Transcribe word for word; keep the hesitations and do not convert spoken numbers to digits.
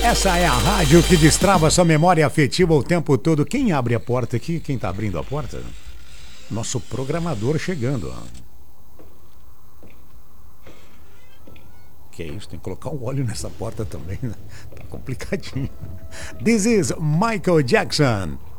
Essa é a rádio que destrava sua memória afetiva o tempo todo. Quem abre a porta aqui? Quem tá abrindo a porta? Nosso programador chegando. Que é isso? Tem que colocar um óleo nessa porta também, né? Tá complicadinho. This is Michael Jackson.